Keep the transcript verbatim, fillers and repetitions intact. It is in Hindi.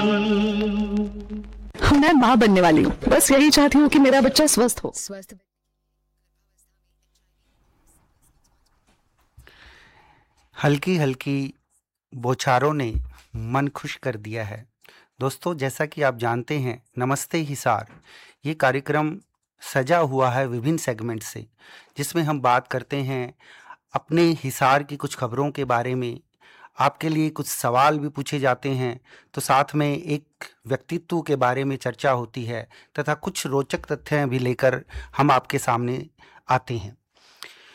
मैं माँ बनने वाली हूँ, बस यही चाहती हूँ कि मेरा बच्चा स्वस्थ हो। स्वस्थ हल्की हल्की बौछारों ने मन खुश कर दिया है। दोस्तों, जैसा कि आप जानते हैं, नमस्ते हिसार ये कार्यक्रम सजा हुआ है विभिन्न सेगमेंट से, जिसमें हम बात करते हैं अपने हिसार की कुछ खबरों के बारे में। आपके लिए कुछ सवाल भी पूछे जाते हैं, तो साथ में एक व्यक्तित्व के बारे में चर्चा होती है तथा कुछ रोचक तथ्य भी लेकर हम आपके सामने आते हैं।